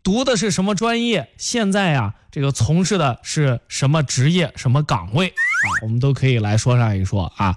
读的是什么专业，现在呀这个从事的是什么职业什么岗位啊，我们都可以来说上一说啊。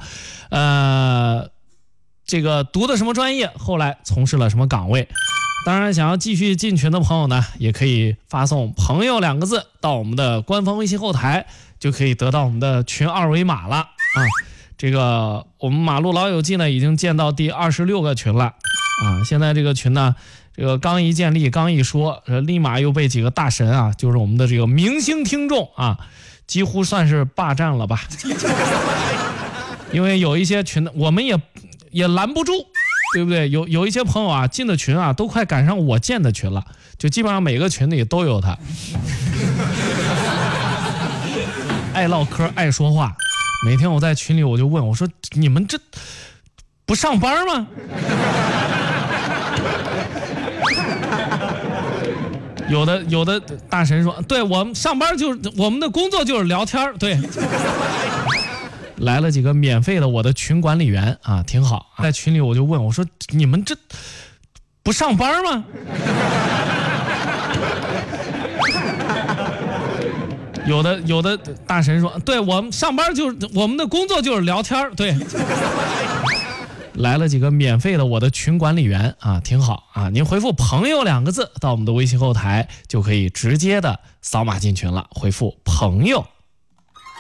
这个读的什么专业，后来从事了什么岗位。当然想要继续进群的朋友呢，也可以发送朋友2个字到我们的官方微信后台，就可以得到我们的群二维码了啊。这个我们马路老友记呢已经建到第26个群了啊。现在这个群呢，这个刚一建立刚一说，立马又被几个大神啊，就是我们的这个明星听众啊，几乎算是霸占了吧。因为有一些群我们也拦不住，对不对？有一些朋友啊进的群啊都快赶上我建的群了，就基本上每个群里都有他。爱唠嗑爱说话，每天我在群里我就问我说，你们这不上班吗？有的大神说，对，我们上班就是我们的工作就是聊天，对。来了几个免费的我的群管理员啊，挺好。在群里我就问我说，你们这不上班吗？有的大神说，对，我们上班就是我们的工作就是聊天，对。来了几个免费的我的群管理员啊，挺好啊。您回复朋友2个字到我们的微信后台，就可以直接的扫码进群了，回复朋友